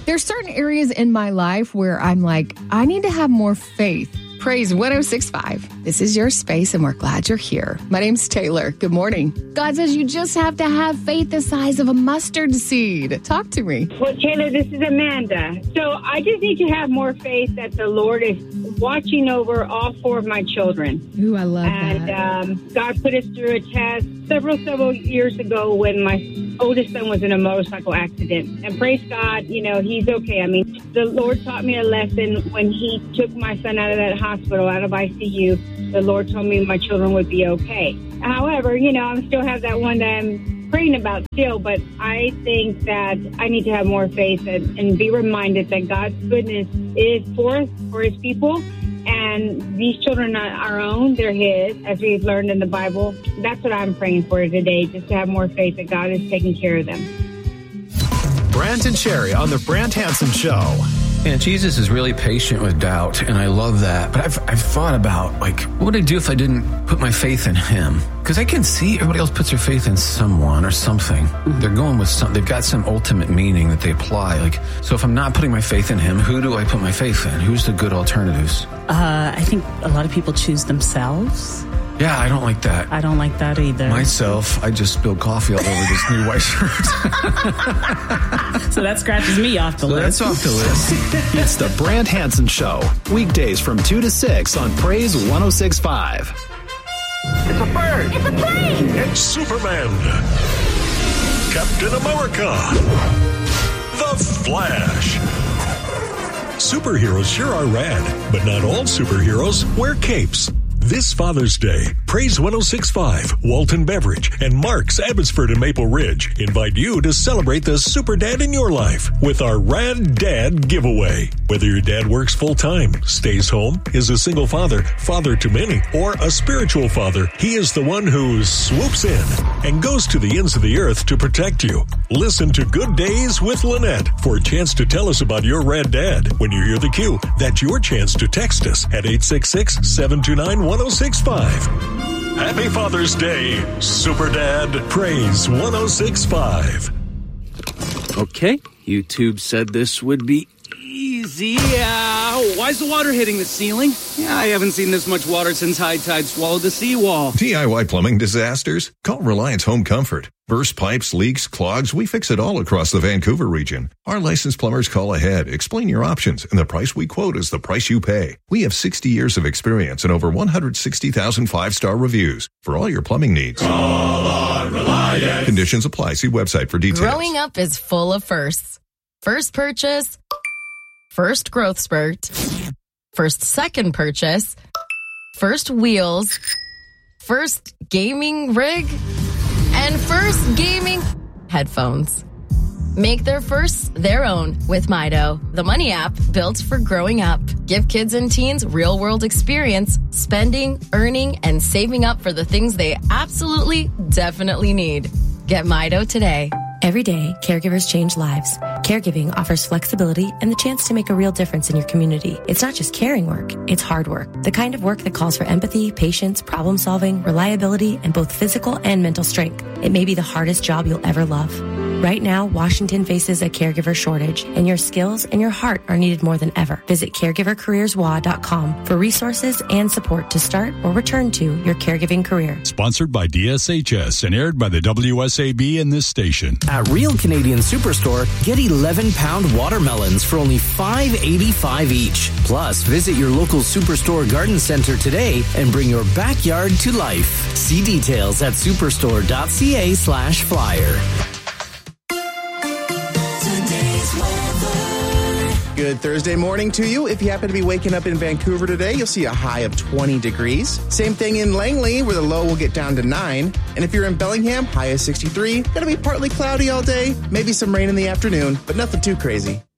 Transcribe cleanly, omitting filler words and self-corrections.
There's certain areas in my life where I'm like, I need to have more faith. Praise 106.5. This is your space, and we're glad you're here. My name's Taylor. Good morning. God says you just have to have faith the size of a mustard seed. Talk to me. Well, Taylor, this is Amanda. So I just need to have more faith that the Lord is watching over all 4 of my children. Ooh, I love that. And God put us through a test several years ago when my oldest son was in a motorcycle accident. And praise God, he's okay. I mean, the Lord taught me a lesson when he took my son out of that hospital, out of ICU. The Lord told me my children would be okay. However, I still have that one that I'm praying about still, but I think that I need to have more faith and be reminded that God's goodness is for his people. And these children are our own. They're his, as we've learned in the Bible. That's what I'm praying for today, just to have more faith that God is taking care of them. Brant and Sherry on the Brant Hansen Show. And Jesus is really patient with doubt, and I love that. But I've thought about, what would I do if I didn't put my faith in him? Because I can see everybody else puts their faith in someone or something. They're going with something. They've got some ultimate meaning that they apply. So if I'm not putting my faith in him, who do I put my faith in? Who's the good alternatives? I think a lot of people choose themselves. Yeah, I don't like that. I don't like that either. Myself, I just spilled coffee all over this new white shirt. So that scratches me off the list. That's off the list. It's the Brant Hansen Show. Weekdays from 2 to 6 on Praise 106.5. It's a bird. It's a plane. It's Superman. Captain America. The Flash. Superheroes sure are rad, but not all superheroes wear capes. This Father's Day, Praise 106.5, Walton Beverage, and Mark's Abbotsford and Maple Ridge invite you to celebrate the super dad in your life with our Rad Dad giveaway. Whether your dad works full-time, stays home, is a single father, father to many, or a spiritual father, he is the one who swoops in and goes to the ends of the earth to protect you. Listen to Good Days with Lynette for a chance to tell us about your Rad Dad. When you hear the cue, that's your chance to text us at 866-729-1065. Happy Father's Day, Super Dad. Praise 106.5. Okay, YouTube said this would be easy. Why is the water hitting the ceiling? Yeah, I haven't seen this much water since high tide swallowed the seawall. DIY plumbing disasters? Call Reliance Home Comfort. Burst pipes, leaks, clogs, we fix it all across the Vancouver region. Our licensed plumbers call ahead, explain your options, and the price we quote is the price you pay. We have 60 years of experience and over 160,000 five-star reviews for all your plumbing needs. Call on Reliance. Conditions apply. See website for details. Growing up is full of firsts. First purchase, first growth spurt, first second purchase, first wheels, first gaming rig, and first gaming headphones. Make their firsts their own with Mido, the money app built for growing up. Give kids and teens real-world experience, spending, earning, and saving up for the things they absolutely, definitely need. Get Mido today. Every day, caregivers change lives. Caregiving offers flexibility and the chance to make a real difference in your community. It's not just caring work, it's hard work. The kind of work that calls for empathy, patience, problem solving, reliability, and both physical and mental strength. It may be the hardest job you'll ever love. Right now, Washington faces a caregiver shortage, and your skills and your heart are needed more than ever. Visit caregivercareerswa.com for resources and support to start or return to your caregiving career. Sponsored by DSHS and aired by the WSAB in this station. At Real Canadian Superstore, get 11-pound watermelons for only $5.85 each. Plus, visit your local Superstore garden center today and bring your backyard to life. See details at superstore.ca/flyer. Good Thursday morning to you. If you happen to be waking up in Vancouver today, you'll see a high of 20 degrees. Same thing in Langley, where the low will get down to 9. And if you're in Bellingham, high of 63. Gonna be partly cloudy all day, maybe some rain in the afternoon, but nothing too crazy.